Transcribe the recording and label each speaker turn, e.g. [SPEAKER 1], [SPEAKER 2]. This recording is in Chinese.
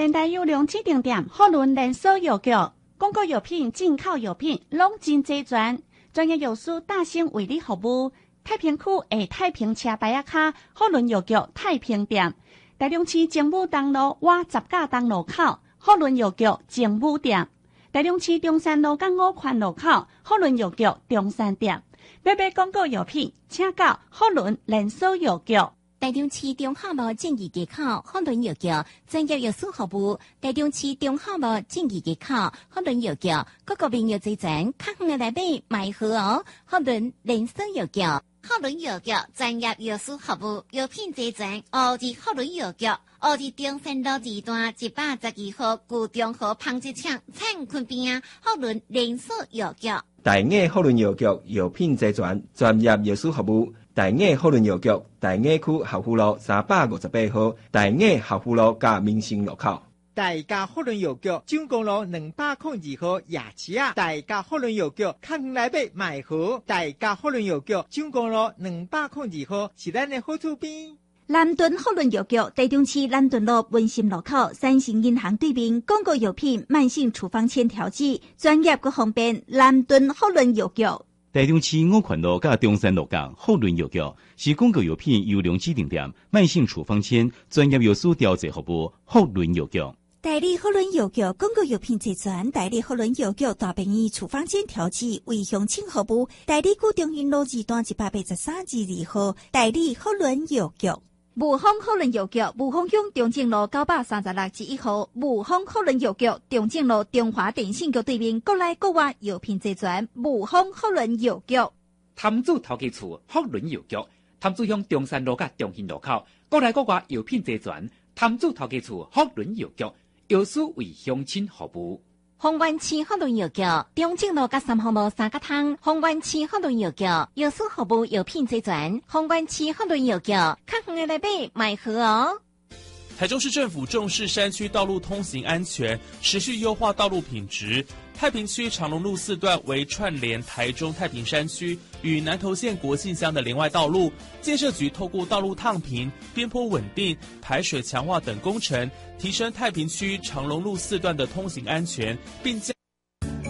[SPEAKER 1] 电台有良指定店，好轮连锁药局，广告药品、进口药品拢真齐全，专业药师大声为你服务。太平区的太平车牌仔卡，好轮药局太平店，台中市政府东路外十架东路口，好轮药局政府店，台中市中山路港5环路口，好轮药局中山店。买广告药品，请到好轮连锁药局。
[SPEAKER 2] 台中市中华路正义街口好轮药局专业药师服务。台中市中华路正义街口好轮药局，各个病药齐全，较远的来买买好哦。好轮连锁药局，好轮药局专业药师服务，药品齐全。奥治好轮药局，奥治中山路二段112号旧中和纺织厂灿坤边啊，好轮连锁药局。
[SPEAKER 3] 大雅好轮药局药品齐全，专业药师服务。大雅好轮药局，大雅区校府路358号，大雅校府路甲民生路口。
[SPEAKER 4] 大家好轮药局，蔣公路202号夜市啊！大家好轮药局，较远来买好。大家好轮药局，蔣公路202号是咱的好厝边。
[SPEAKER 5] 南屯好轮药局，台中市南屯路文心路口三星银行对面，广告药品、慢性处方签调剂，专业佮方便。南屯好轮药局。
[SPEAKER 6] 台中市5环路甲中山路港好轮药局是广告药品优良指定店，慢性处方签专业药师调剂服务。好轮药局。
[SPEAKER 5] 代理好轮药局广告药品齐全，代理好轮药局大便宜处方签调剂为乡亲服务。代理古中兴路2段183-2号，代理好轮药局。雾峰好轮药局，雾峰乡中正路936-1号，雾峰好轮药局，中正路中华电信局对面，国内国外药品齐全。雾峰好轮药局。
[SPEAKER 7] 潭子头家厝好轮药局，潭子乡中山路甲中兴路口，国内国外药品齐全。潭子头家厝好轮药局，药师为乡亲服务。
[SPEAKER 2] 丰原市好轮药局，中正路甲3号路3角通。丰原市好轮药局，药师服务药品齐全。丰原市好轮药局，较远的来买好哦。
[SPEAKER 8] 台中市政府重视山区道路通行安全，持续优化道路品质。太平区长隆路4段为串联台中太平山区与南投县国姓乡的连外道路，建设局透过道路烫平、边坡稳定、排水强化等工程，提升太平区长隆路4段的通行安全，并将